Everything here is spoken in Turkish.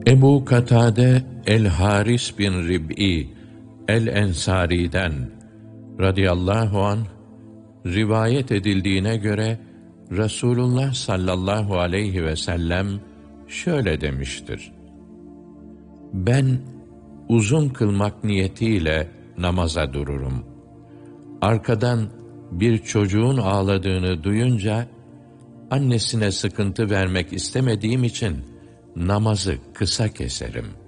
Ebu Katade el-Haris bin Rib'i el-Ensari'den radıyallahu anh rivayet edildiğine göre Resulullah sallallahu aleyhi ve sellem şöyle demiştir: Ben uzun kılmak niyetiyle namaza dururum. Arkadan bir çocuğun ağladığını duyunca annesine sıkıntı vermek istemediğim için namazı kısa keserim.